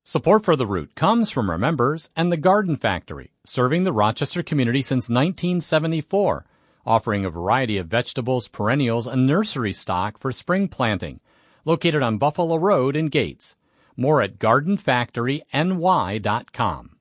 Support for The Root comes from our members and the Garden Factory, serving the Rochester community since 1974, offering a variety of vegetables, perennials, and nursery stock for spring planting. Located on Buffalo Road in Gates. More at gardenfactoryny.com.